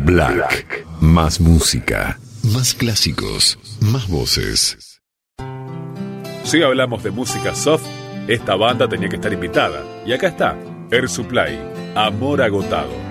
Black. Más música, más clásicos, más voces. Si hablamos de música soft, esta banda tenía que estar invitada. Y acá está, Air Supply, Amor Agotado.